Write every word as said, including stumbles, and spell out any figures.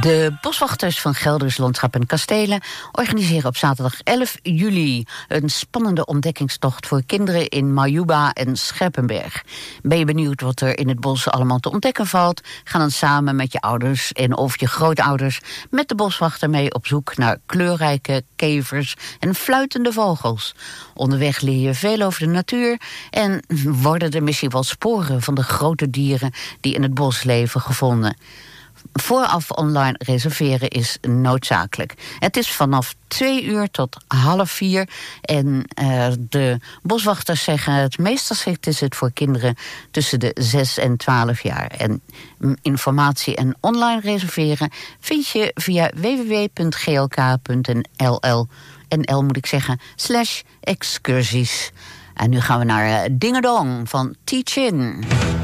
De boswachters van Gelders Landschap en Kastelen organiseren op zaterdag elf juli een spannende ontdekkingstocht voor kinderen in Majuba en Scherpenberg. Ben je benieuwd wat er in het bos allemaal te ontdekken valt? Ga dan samen met je ouders en of je grootouders met de boswachter mee op zoek naar kleurrijke kevers en fluitende vogels. Onderweg leer je veel over de natuur en worden er misschien wel sporen van de grote dieren die in het bos leven gevonden. Vooraf online reserveren is noodzakelijk. Het is vanaf twee uur tot half vier. En uh, de boswachters zeggen het meest geschikt is het voor kinderen tussen de zes en twaalf jaar. En informatie en online reserveren vind je via w w w punt g l k punt n l N L moet ik zeggen, slash excursies. En nu gaan we naar uh, Ding Dong van T-Chin.